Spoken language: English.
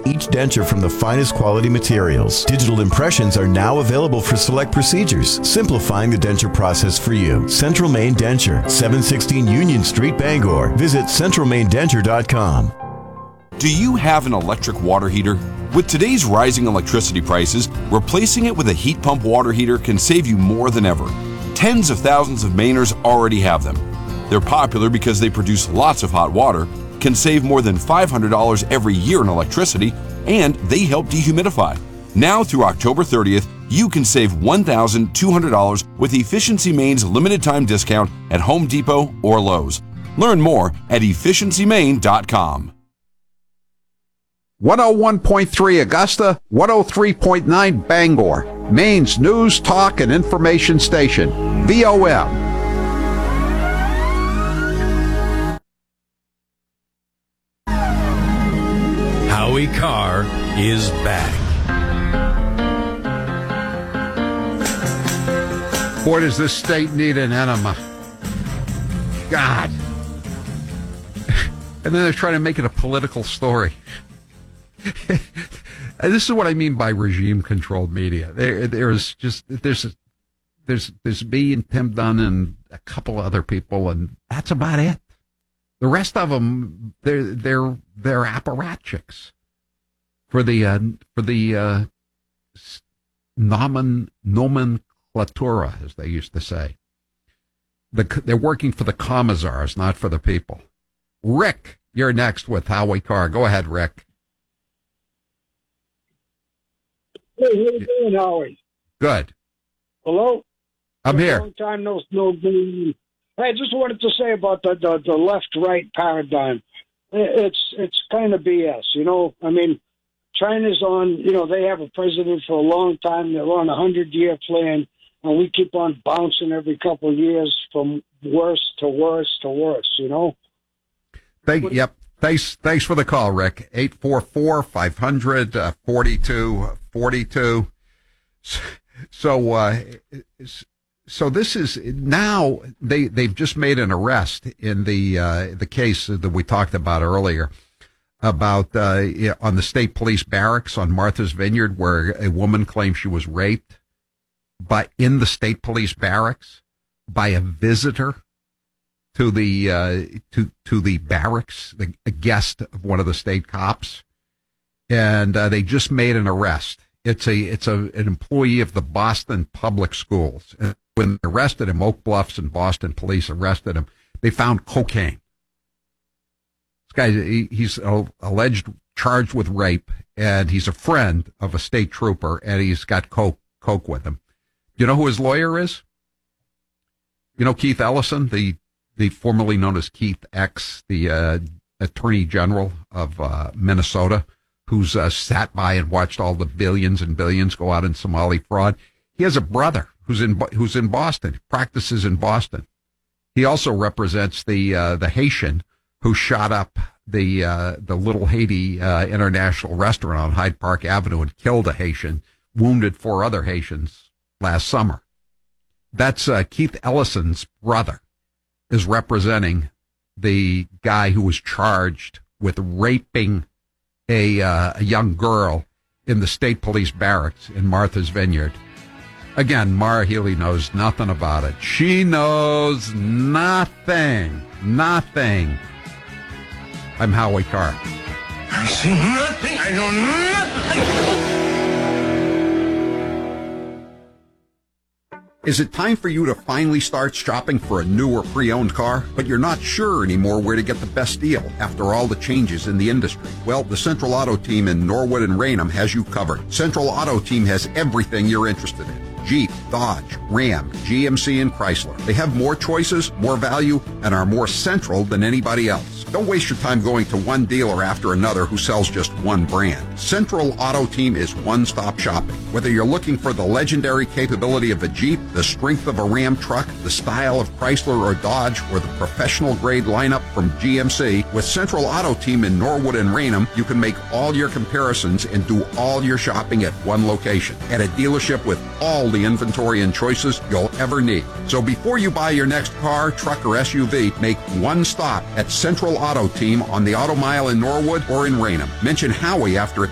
each denture from the finest quality materials. Digital impressions are now available for select procedures, simplifying the denture process for you. Central Maine Denture, 716 Union Street, Bangor. Visit centralmaindenture.com. Do you have an electric water heater? With today's rising electricity prices, replacing it with a heat pump water heater can save you more than ever. Tens of thousands of Mainers already have them. They're popular because they produce lots of hot water, can save more than $500 every year in electricity, and they help dehumidify. Now through October 30th, you can save $1,200 with Efficiency Maine's limited time discount at Home Depot or Lowe's. Learn more at efficiencymaine.com. 101.3 Augusta, 103.9 Bangor, Maine's news, talk, and information station, VOM. Howie Carr is back. Boy, does this state need an enema. God. And then they're trying to make it a political story. And this is what I mean by regime-controlled media. There's me and Tim Dunn and a couple other people, and that's about it. The rest of them, they're apparatchiks for the nomenclatura, as they used to say. They're working for the commissars, not for the people. Rick, you're next with Howie Carr. Go ahead, Rick. Hey, how you doing, Howie? Good. Hello? I'm here. Long time no. Hey, I just wanted to say about the left-right paradigm. It's kind of BS, you know? I mean, China's on, you know, they have a president for a long time. They're on a 100-year plan, and we keep on bouncing every couple of years from worse to worse to worse, you know? Yep. Thanks for the call, Rick. 844-500-4242. So this is now they've just made an arrest in the case that we talked about earlier about on the state police barracks on Martha's Vineyard, where a woman claimed she was raped in the state police barracks by a visitor to the to the barracks, a guest of one of the state cops, and they just made an arrest. It's an employee of the Boston Public Schools. And when they arrested him, Oak Bluffs and Boston police arrested him, they found cocaine. This guy, he's alleged charged with rape, and he's a friend of a state trooper, and he's got coke with him. Do you know who his lawyer is? You know Keith Ellison, the formerly known as Keith X, the Attorney General of Minnesota, who's sat by and watched all the billions and billions go out in Somali fraud. He has a brother who's in Boston, practices in Boston. He also represents the Haitian who shot up the Little Haiti International Restaurant on Hyde Park Avenue and killed a Haitian, wounded 4 other Haitians last summer. That's Keith Ellison's brother is representing the guy who was charged with raping a young girl in the state police barracks in Martha's Vineyard. Again, Mara Healy knows nothing about it. She knows nothing. Nothing. I'm Howie Carr. I see nothing. I know nothing. Is it time for you to finally start shopping for a new or pre-owned car, but you're not sure anymore where to get the best deal after all the changes in the industry? Well, the Central Auto Team in Norwood and Raynham has you covered. Central Auto Team has everything you're interested in. Jeep, Dodge, Ram, GMC, and Chrysler. They have more choices, more value, and are more central than anybody else. Don't waste your time going to one dealer after another who sells just one brand. Central Auto Team is one-stop shopping. Whether you're looking for the legendary capability of a Jeep, the strength of a Ram truck, the style of Chrysler or Dodge, or the professional-grade lineup from GMC, with Central Auto Team in Norwood and Raynham, you can make all your comparisons and do all your shopping at one location, at a dealership with all the inventory and choices you'll ever need. So before you buy your next car, truck, or SUV, make one stop at Central Auto Team on the Auto Mile in Norwood or in Raynham. Mention Howie after